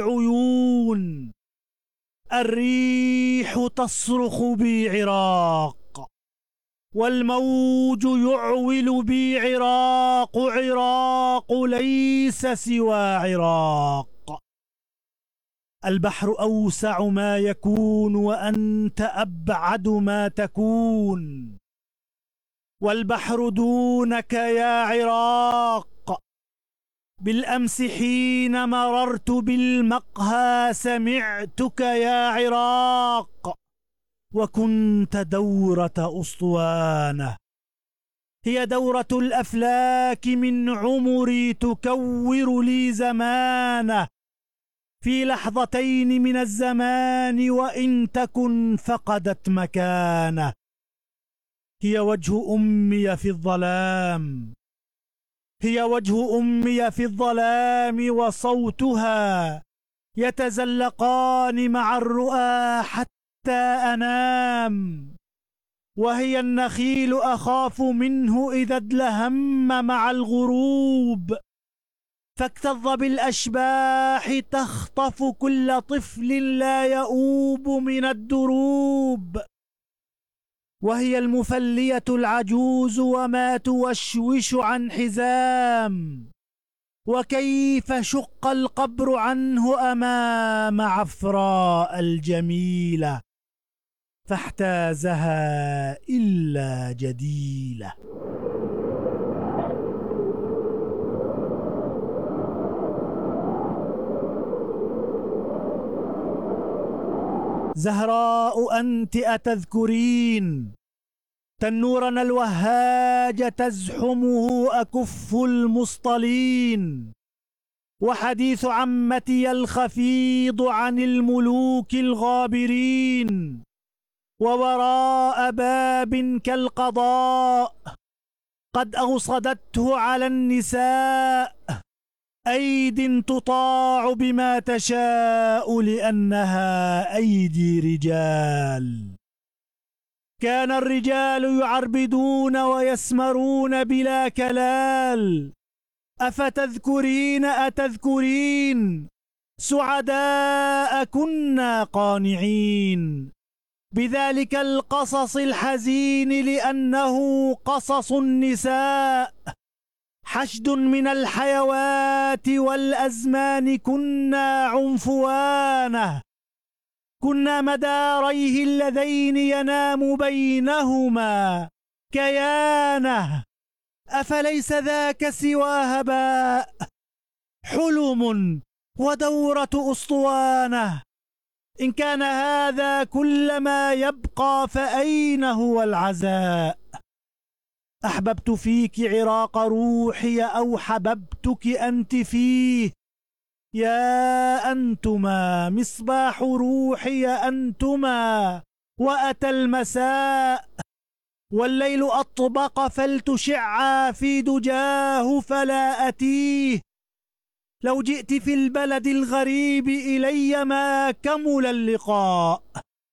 عيون. الريح تصرخ بي عراق، والموج يعول بي عراق، عراق ليس سوى عراق. البحر أوسع ما يكون وأنت أبعد ما تكون، والبحر دونك يا عراق. بالأمس حين مررت بالمقهى سمعتك يا عراق، وكنت دورة أسطوانة، هي دورة الأفلاك من عمري تكور لي زمانه، في لحظتين من الزمان وإن تكن فقدت مكانه. هي وجه أمي في الظلام، هي وجه أمي في الظلام، وصوتها يتزلقان مع الرؤى حتى أنام. وهي النخيل أخاف منه إذا ادلهم مع الغروب، فاكتظ بالأشباح تخطف كل طفل لا يؤوب من الدروب. وهي المفلية العجوز وما توشوش عن حزام، وكيف شق القبر عنه أمام عفراء الجميلة، فاحتازها إلا جديلة. زهراء أنت أتذكرين تنورنا الوهاج تزحمه أكف المصطلين، وحديث عمتي الخفيض عن الملوك الغابرين، ووراء باب كالقضاء قد أوصدته على النساء أيد تطاع بما تشاء لأنها أيدي رجال. كان الرجال يعربدون ويسمرون بلا كلال، أفتذكرين أتذكرين سعداء كنا قانعين بذلك القصص الحزين، لأنه قصص النساء. حشد من الحيوات والأزمان كنا عنفوانه، كنا مداريه اللذين ينام بينهما كيانه. أفليس ذاك سوى هباء، حلم ودورة أسطوانة؟ إن كان هذا كل ما يبقى فأين هو العزاء؟ أحببت فيك عراق روحي أو حببتك أنت فيه؟ يا أنتما مصباح روحي أنتما، وأتى المساء والليل أطبق فلتشعا في دجاه فلا أتيه. لو جئت في البلد الغريب إلي ما كمل اللقاء،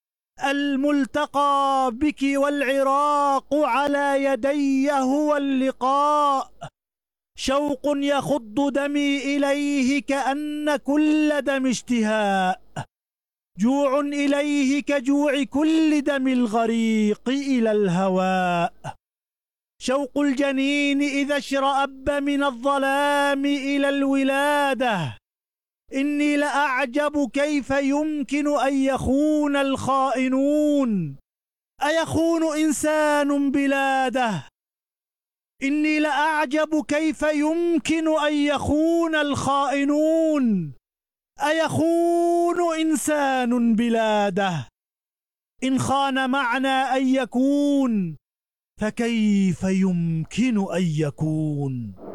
الملتقى بك والعراق على يدي هو اللقاء. شوق يخض دمي إليه كأن كل دم اشتهاء، جوع إليه كجوع كل دم الغريق إلى الهواء. شوق الجنين إذا اشرأب من الظلام إلى الولادة، إني لأعجب كيف يمكن أن يخون الخائنون. أيخون إنسان بلاده؟ إني لأعجب كيف يمكن أن يخون الخائنون. أيخون إنسان بلاده؟ إن خان معنى أن يكون فكيف يمكن أن يكون؟